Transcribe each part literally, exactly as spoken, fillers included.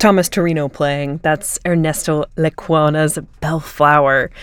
Thomas Torino playing. That's Ernesto Lecuona's Bellflower.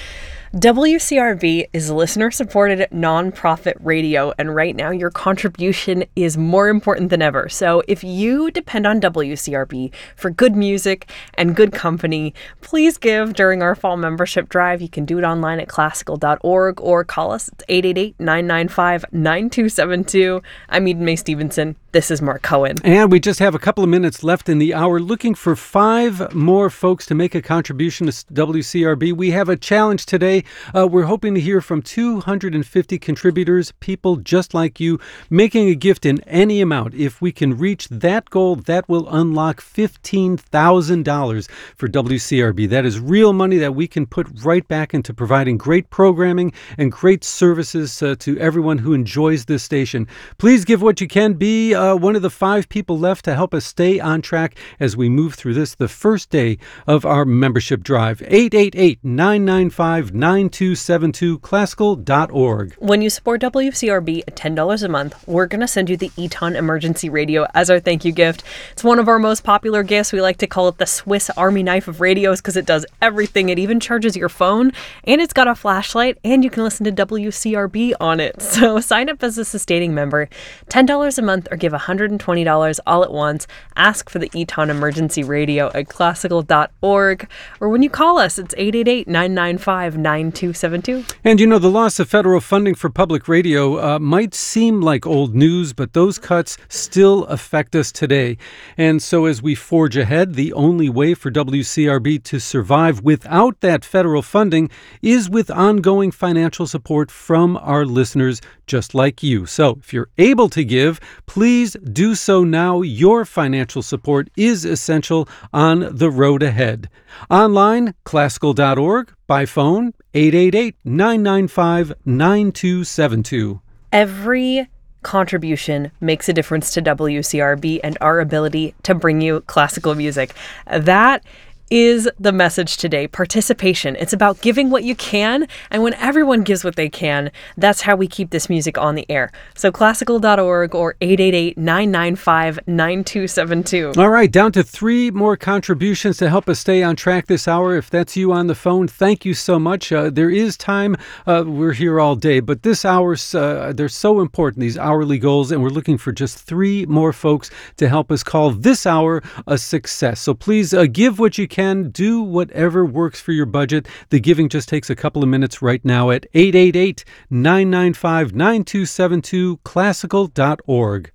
W C R B is listener-supported nonprofit radio, and right now your contribution is more important than ever. So if you depend on W C R B for good music and good company, please give during our fall membership drive. You can do it online at classical dot org or call us at eight eight eight, nine nine five, nine two seven two. I'm Eden May Stevenson. This is Mark Cohen. And we just have a couple of minutes left in the hour, looking for five more folks to make a contribution to W C R B. We have a challenge today. Uh, we're hoping to hear from two hundred fifty contributors, people just like you, making a gift in any amount. If we can reach that goal, that will unlock fifteen thousand dollars for W C R B. That is real money that we can put right back into providing great programming and great services uh, to everyone who enjoys this station. Please give what you can. Be uh, one of the five people left to help us stay on track as we move through this, the first day of our membership drive. eight eight eight, nine nine five, nine two seven two, classical dot org. When you support W C R B at ten dollars a month, we're going to send you the Eton Emergency Radio as our thank you gift. It's one of our most popular gifts. We like to call it the Swiss Army knife of radios because it does everything. It even charges your phone, and it's got a flashlight, and you can listen to W C R B on it. So sign up as a sustaining member, ten dollars a month, or give one hundred twenty dollars all at once. Ask for the Eton Emergency Radio at classical dot org, or when you call us, it's eight eight eight, nine nine five, nine two seven two. And you know, the loss of federal funding for public radio uh, might seem like old news, but those cuts still affect us today. And so as we forge ahead, the only way for W C R B to survive without that federal funding is with ongoing financial support from our listeners just like you. So if you're able to give, please do so now. Your financial support is essential on the road ahead. Online, classical dot org. By phone, eight eight eight, nine nine five, nine two seven two. Every contribution makes a difference to W C R B and our ability to bring you classical music. That is the message today. Participation. It's about giving what you can, and when everyone gives what they can, that's how we keep this music on the air. So classical dot org or eight eight eight, nine nine five, nine two seven two. All right, down to three more contributions to help us stay on track this hour. If that's you on the phone, thank you so much. Uh, there is time. Uh, we're here all day, but this hour's, uh, they're so important, these hourly goals, and we're looking for just three more folks to help us call this hour a success. So please uh, give what you can. Can do whatever works for your budget. The giving just takes a couple of minutes right now at eight eight eight, nine nine five, nine two seven two, classical dot org.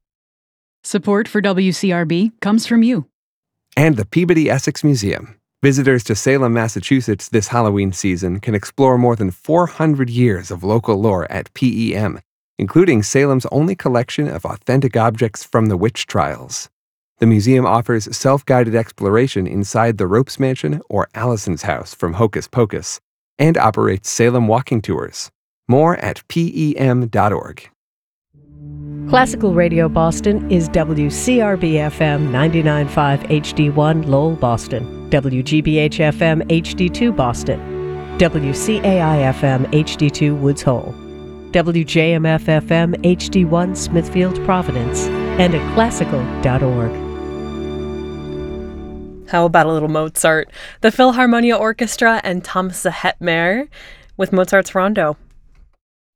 Support for W C R B comes from you. And the Peabody Essex Museum. Visitors to Salem, Massachusetts this Halloween season can explore more than four hundred years of local lore at P E M, including Salem's only collection of authentic objects from the witch trials. The museum offers self-guided exploration inside the Ropes Mansion or Allison's house from Hocus Pocus, and operates Salem walking tours. More at P E M dot org. Classical Radio Boston is W C R B F M ninety-nine point five H D one Lowell, Boston, W G B H F M H D two Boston, W C A I F M H D two Woods Hole, W J M F F M H D one Smithfield, Providence, and at classical dot org. How about a little Mozart? The Philharmonia Orchestra and Thomas Hetmer with Mozart's Rondo.